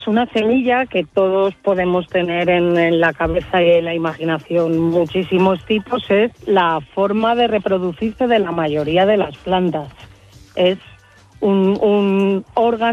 Una semilla que todos podemos tener en la cabeza y en la imaginación muchísimos tipos, es la forma de reproducirse de la mayoría de las plantas. Es un órgano